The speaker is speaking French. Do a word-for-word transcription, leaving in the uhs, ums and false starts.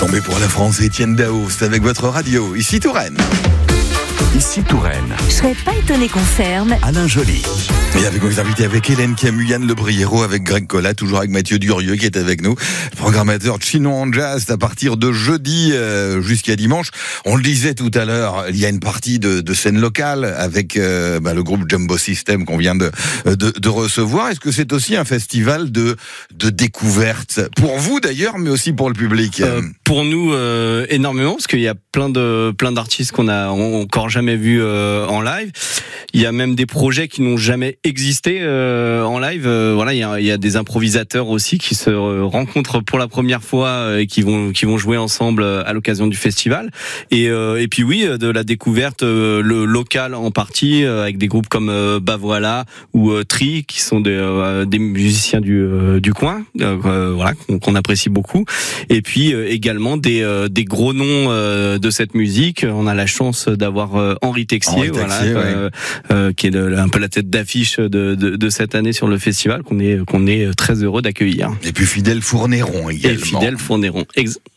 tombé pour la France, Étienne Dao, c'est avec votre radio, ici Touraine. Ici Touraine. Je serais pas étonné qu'on ferme. Alain Joly. Et avec nos invités, avec Hélène Camus, Yann Le Briero, avec Greg Collat, toujours avec Mathieu Durieux qui est avec nous, programmateur de Chinon en Jazz à partir de jeudi euh, jusqu'à dimanche. On le disait tout à l'heure, il y a une partie de, de scène locale avec euh, bah, le groupe Jumbo System qu'on vient de, de, de recevoir. Est-ce que c'est aussi un festival de, de découverte pour vous d'ailleurs, mais aussi pour le public? euh, Pour nous, euh, énormément, parce qu'il y a plein de plein d'artistes qu'on a encore jamais vus euh, en live. Il y a même des projets qui n'ont jamais existé euh, en live. Euh, voilà, il y a, il y a des improvisateurs aussi qui se rencontrent pour la première fois euh, et qui vont qui vont jouer ensemble à l'occasion du festival. Et euh, et puis oui, de la découverte euh, le local en partie euh, avec des groupes comme euh, Bah Voilà ou euh, Tri qui sont des euh, des musiciens du euh, du coin, euh, voilà qu'on, qu'on apprécie beaucoup. Et puis euh, également des euh, des gros noms euh, de cette musique. On a la chance d'avoir euh, Henri Texier, Henri voilà, Texier, euh, ouais. euh, qui est le, un peu la tête d'affiche de, de, de cette année sur le festival, qu'on est qu'on est très heureux d'accueillir. Et puis Fidèle Fournéron également. Et Fidèle Fournéron. Ex-